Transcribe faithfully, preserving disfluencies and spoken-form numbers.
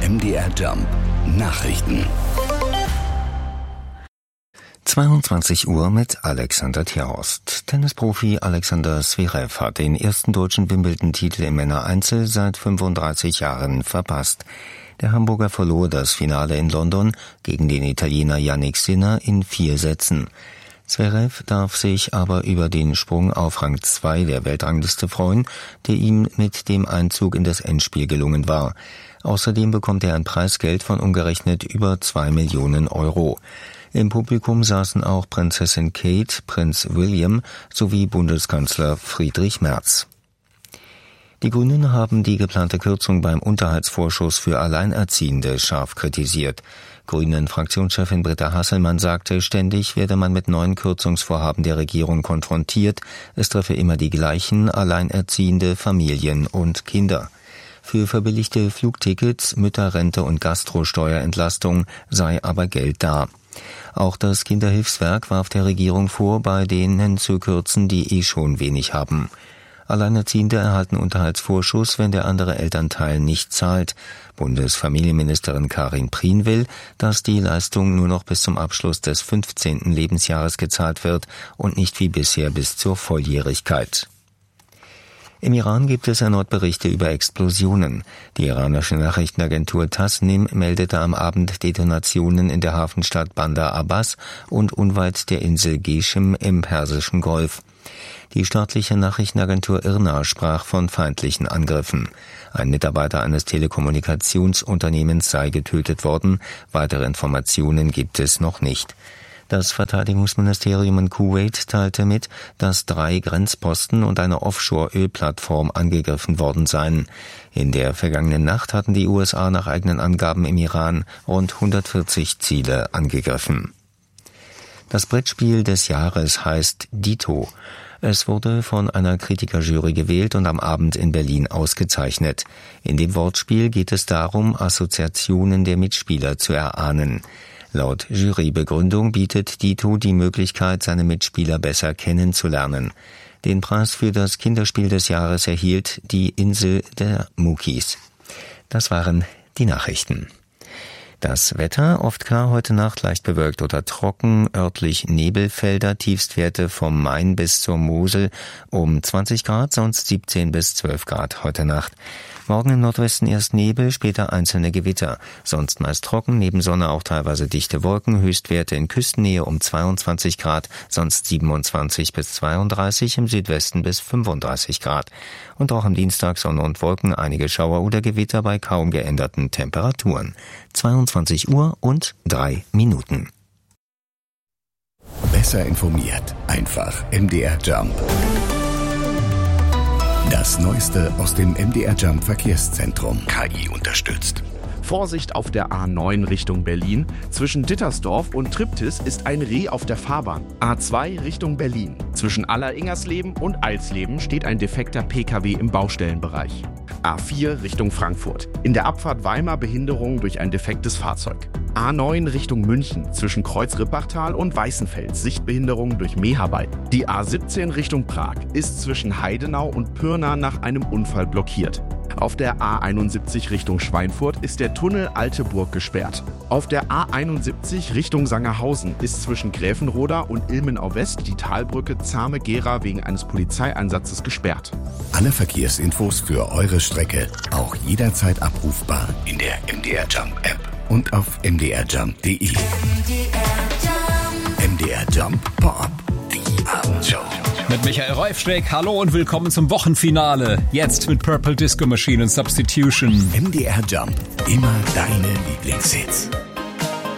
M D R Jump Nachrichten. zweiundzwanzig Uhr mit Alexander Tierhorst. Tennisprofi Alexander Zverev hat den ersten deutschen Wimbledon-Titel im Männereinzel seit fünfunddreißig Jahren verpasst. Der Hamburger verlor das Finale in London gegen den Italiener Jannik Sinner in vier Sätzen. Zverev darf sich aber über den Sprung auf Rang zwei der Weltrangliste freuen, der ihm mit dem Einzug in das Endspiel gelungen war. Außerdem bekommt er ein Preisgeld von umgerechnet über zwei Millionen Euro. Im Publikum saßen auch Prinzessin Kate, Prinz William sowie Bundeskanzler Friedrich Merz. Die Grünen haben die geplante Kürzung beim Unterhaltsvorschuss für Alleinerziehende scharf kritisiert. Grünen-Fraktionschefin Britta Hasselmann sagte, ständig werde man mit neuen Kürzungsvorhaben der Regierung konfrontiert. Es treffe immer die gleichen, Alleinerziehende, Familien und Kinder. Für verbilligte Flugtickets, Mütterrente und Gastrosteuerentlastung sei aber Geld da. Auch das Kinderhilfswerk warf der Regierung vor, bei denen zu kürzen, die eh schon wenig haben. Alleinerziehende erhalten Unterhaltsvorschuss, wenn der andere Elternteil nicht zahlt. Bundesfamilienministerin Karin Prien will, dass die Leistung nur noch bis zum Abschluss des fünfzehnten Lebensjahres gezahlt wird und nicht wie bisher bis zur Volljährigkeit. Im Iran gibt es erneut Berichte über Explosionen. Die iranische Nachrichtenagentur Tasnim meldete am Abend Detonationen in der Hafenstadt Bandar Abbas und unweit der Insel Geshem im Persischen Golf. Die staatliche Nachrichtenagentur I R N A sprach von feindlichen Angriffen. Ein Mitarbeiter eines Telekommunikationsunternehmens sei getötet worden. Weitere Informationen gibt es noch nicht. Das Verteidigungsministerium in Kuwait teilte mit, dass drei Grenzposten und eine Offshore-Ölplattform angegriffen worden seien. In der vergangenen Nacht hatten die U S A nach eigenen Angaben im Iran rund hundertvierzig Ziele angegriffen. Das Brettspiel des Jahres heißt Dito. Es wurde von einer Kritikerjury gewählt und am Abend in Berlin ausgezeichnet. In dem Wortspiel geht es darum, Assoziationen der Mitspieler zu erahnen. Laut Jurybegründung bietet Dito die Möglichkeit, seine Mitspieler besser kennenzulernen. Den Preis für das Kinderspiel des Jahres erhielt die Insel der Muckis. Das waren die Nachrichten. Das Wetter, oft klar heute Nacht, leicht bewölkt oder trocken, örtlich Nebelfelder, Tiefstwerte vom Main bis zur Mosel um zwanzig Grad, sonst siebzehn bis zwölf Grad heute Nacht. Morgen im Nordwesten erst Nebel, später einzelne Gewitter. Sonst meist trocken, neben Sonne auch teilweise dichte Wolken, Höchstwerte in Küstennähe um zweiundzwanzig Grad, sonst siebenundzwanzig bis zweiunddreißig, im Südwesten bis fünfunddreißig Grad. Und auch am Dienstag Sonne und Wolken, einige Schauer oder Gewitter bei kaum geänderten Temperaturen. zweiundzwanzig Uhr und drei Minuten. Besser informiert, einfach M D R Jump. Das Neueste aus dem M D R Jump Verkehrszentrum. K I unterstützt. Vorsicht auf der A neun Richtung Berlin. Zwischen Dittersdorf und Triptis ist ein Reh auf der Fahrbahn. A zwei Richtung Berlin. Zwischen Alleringersleben und Alsleben steht ein defekter P K W im Baustellenbereich. A vier Richtung Frankfurt. In der Abfahrt Weimar Behinderung durch ein defektes Fahrzeug. A neun Richtung München. Zwischen Kreuz-Rippachtal und Weißenfels Sichtbehinderung durch Mäharbeit. Die A siebzehn Richtung Prag ist zwischen Heidenau und Pirna nach einem Unfall blockiert. Auf der A einundsiebzig Richtung Schweinfurt ist der Tunnel Alte Burg gesperrt. Auf der A einundsiebzig Richtung Sangerhausen ist zwischen Gräfenroda und Ilmenau-West die Talbrücke Zahme-Gera wegen eines Polizeieinsatzes gesperrt. Alle Verkehrsinfos für eure Strecke auch jederzeit abrufbar in der M D R Jump App und auf m d r jump punkt d e. M D R Jump Pop, die Abendshow. Mit Michael Reufschreck, hallo und willkommen zum Wochenfinale. Jetzt mit Purple Disco Machine und Substitution. M D R Jump, immer deine Lieblingshits.